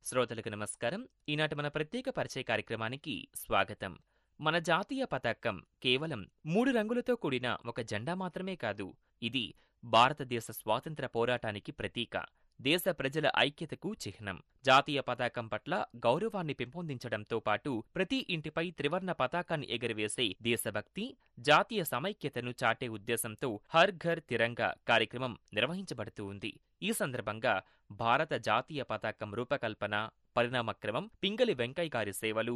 శ్రోతలకు నమస్కారం. ఈనాటి మన ప్రత్యేక పరిచయ కార్యక్రమానికి స్వాగతం. మన జాతీయ పతాకం కేవలం 3 రంగులతో కూడిన ఒక జెండా మాత్రమే కాదు. ఇది భారతదేశ స్వాతంత్ర్య పోరాటానికి ప్రతీక. దేశ ప్రజల ఐక్యతకు చిహ్నం. జాతీయ పతాకం పట్ల గౌరవాన్ని పెంపొందించడంతో పాటు ప్రతి ఇంటిపై త్రివర్ణ పతాకాన్ని ఎగురవేసే దేశభక్తి, జాతీయ సమైక్యతను చాటే ఉద్దేశంతో హర్ ఘర్ తిరంగా కార్యక్రమం నిర్వహించబడుతూ ఉంది. ఈ సందర్భంగా భారత జాతీయ పతాకం రూపకల్పన, పరిణామక్రమం, పింగళి వెంకయ్య గారి సేవలు,